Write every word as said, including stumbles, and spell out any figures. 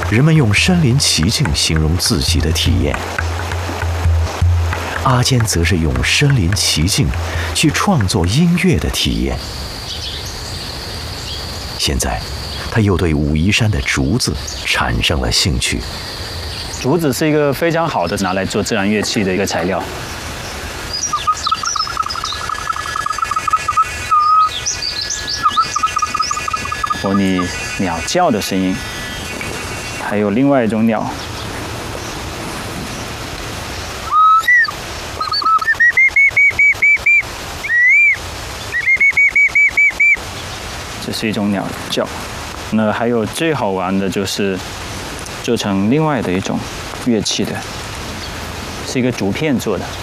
人们用身临其境形容自己的体验。阿坚则是用身临其境去创作音乐的体验。现在，他又对武夷山的竹子产生了兴趣。 竹子是一个非常好的拿来做自然乐器的一个材料。模拟鸟叫的声音，还有另外一种鸟。这是一种鸟叫。那还有最好玩的就是做成另外的一种乐器的，是一个竹片做的。